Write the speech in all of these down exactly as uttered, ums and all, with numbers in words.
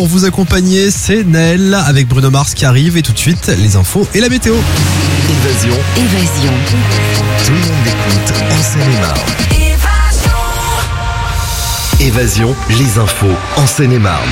Pour vous accompagner, c'est Naël avec Bruno Mars qui arrive et tout de suite les infos et la météo. Évasion. Évasion. Tout le monde l'écoute en Seine-et-Marne. Évasion, les infos en Seine-et-Marne.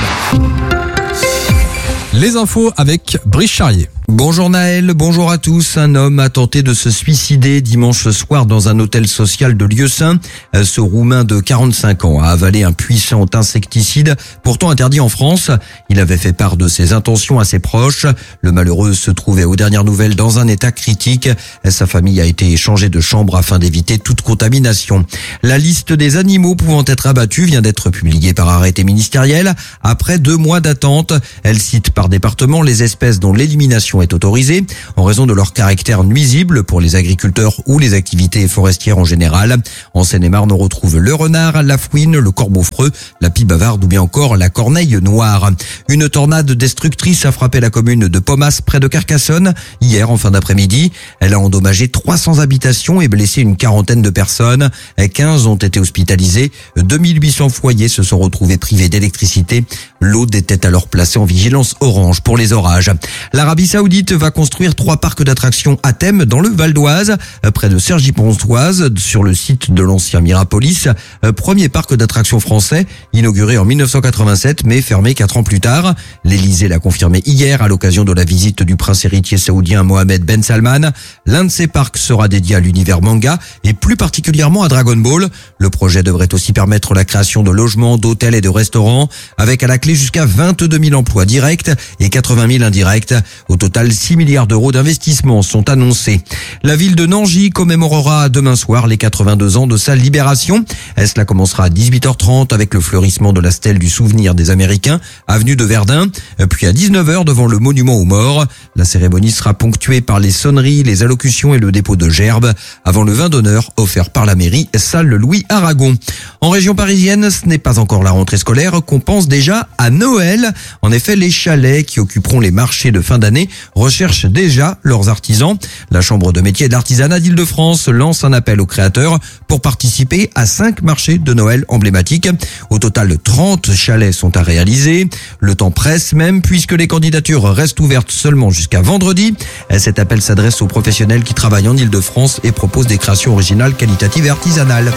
Les infos avec Brice Charrier. Bonjour Naël, bonjour à tous. Un homme a tenté de se suicider dimanche soir dans un hôtel social de Lieusaint. Ce Roumain de quarante-cinq ans a avalé un puissant insecticide, pourtant interdit en France. Il avait fait part de ses intentions à ses proches. Le malheureux se trouvait aux dernières nouvelles dans un état critique. Sa famille a été échangée de chambre afin d'éviter toute contamination. La liste des animaux pouvant être abattus vient d'être publiée par arrêté ministériel. Après deux mois d'attente, elle cite par département les espèces dont l'élimination est autorisée en raison de leur caractère nuisible pour les agriculteurs ou les activités forestières en général. En Seine-et-Marne, on retrouve le renard, la fouine, le corbeau-freux, la pie bavarde ou bien encore la corneille noire. Une tornade destructrice a frappé la commune de Pomas près de Carcassonne hier en fin d'après-midi. Elle a endommagé trois cents habitations et blessé une quarantaine de personnes. quinze ont été hospitalisés. deux mille huit cents foyers se sont retrouvés privés d'électricité. L'Aude était alors placée en vigilance orange pour les orages. L'Arabie Saoudite va construire trois parcs d'attractions à thème dans le Val d'Oise, près de Cergy-Pontoise, sur le site de l'ancien Mirapolis. Premier parc d'attractions français, inauguré en mille neuf cent quatre-vingt-sept, mais fermé quatre ans plus tard. L'Élysée l'a confirmé hier à l'occasion de la visite du prince héritier saoudien Mohamed Ben Salman. L'un de ces parcs sera dédié à l'univers manga et plus particulièrement à Dragon Ball. Le projet devrait aussi permettre la création de logements, d'hôtels et de restaurants, avec à la clé jusqu'à vingt-deux mille emplois directs et quatre-vingt mille indirects. Au total, six milliards d'euros d'investissements sont annoncés. La ville de Nangy commémorera demain soir les quatre-vingt-deux ans de sa libération. Cela commencera à dix-huit heures trente avec le fleurissement de la stèle du souvenir des Américains, avenue de Verdun, puis à dix-neuf heures devant le monument aux morts. La cérémonie sera ponctuée par les sonneries, les allocutions et le dépôt de gerbes avant le vin d'honneur offert par la mairie, salle Louis Aragon. En région parisienne, ce n'est pas encore la rentrée scolaire qu'on pense déjà à Noël. En effet, les chalets qui occuperont les marchés de fin d'année recherchent déjà leurs artisans. La Chambre de métiers et de l'artisanat d'Île-de-France lance un appel aux créateurs pour participer à cinq marchés de Noël emblématiques. Au total, trente chalets sont à réaliser. Le temps presse même puisque les candidatures restent ouvertes seulement jusqu'à vendredi. Cet appel s'adresse aux professionnels qui travaillent en Île-de-France et proposent des créations originales, qualitatives et artisanales.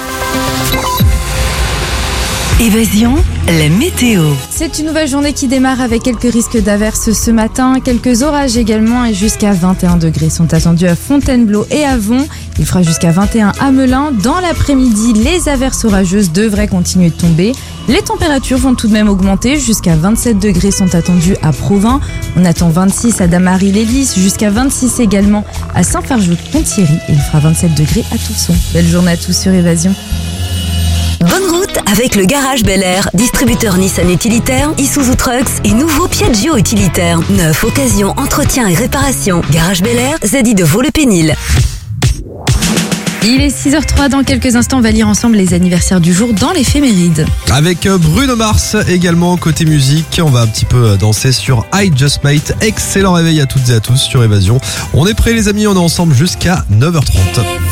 Évasion, la météo. C'est une nouvelle journée qui démarre avec quelques risques d'averses ce matin, quelques orages également et jusqu'à vingt et un degrés sont attendus à Fontainebleau et à Von. Il fera jusqu'à vingt et un à Melun. Dans l'après-midi, les averses orageuses devraient continuer de tomber. Les températures vont tout de même augmenter, jusqu'à vingt-sept degrés sont attendus à Provins. On attend vingt-six à Damary-les-Lys, jusqu'à vingt-six également à Saint-Fargeau-de-Ponthierry et il fera vingt-sept degrés à Toussaint. Belle journée à tous sur Évasion. Bonne route avec le Garage Bel Air, distributeur Nissan utilitaire, Isuzu Trucks et nouveau Piaggio utilitaire. Neuf, occasion, entretien et réparation. Garage Bel Air, Zadi de Vaux-le-Pénil. Il est six heures zéro trois, dans quelques instants on va lire ensemble les anniversaires du jour dans l'éphéméride. Avec Bruno Mars également côté musique, on va un petit peu danser sur I Just Mate. Excellent réveil à toutes et à tous sur Évasion. On est prêts les amis, on est ensemble jusqu'à neuf heures trente.